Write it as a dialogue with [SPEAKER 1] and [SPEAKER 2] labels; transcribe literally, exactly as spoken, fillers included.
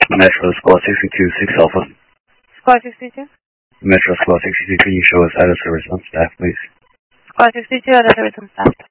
[SPEAKER 1] Metro Squad sixty-two, six Alpha.
[SPEAKER 2] Squad sixty-two?
[SPEAKER 1] Metro Squad sixty-two, can you show us out of service on staff, please?
[SPEAKER 2] Squad sixty-two, out of service on staff.